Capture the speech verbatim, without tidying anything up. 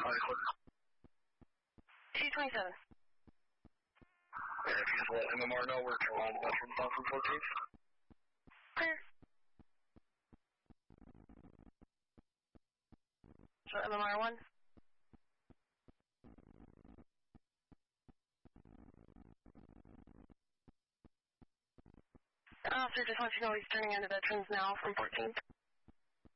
two twenty-seven. Yeah, if you just let M M R know we're calling the veterans down from fourteenth. Clear. So M M R one. Officer just wants you to know he's turning into veterans now from fourteenth.